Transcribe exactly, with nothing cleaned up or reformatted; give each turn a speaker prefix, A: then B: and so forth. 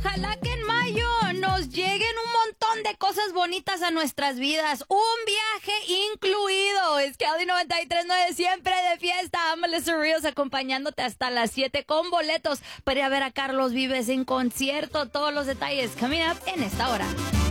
A: ojalá que en mayo nos lleguen un montón de cosas bonitas a nuestras vidas. Un viaje incluido. Es que Audi noventa y tres punto nueve siempre de fiesta. Melissa Ríos acompañándote hasta las siete con boletos para ir a ver a Carlos Vives en concierto. Todos los detalles coming up en esta hora.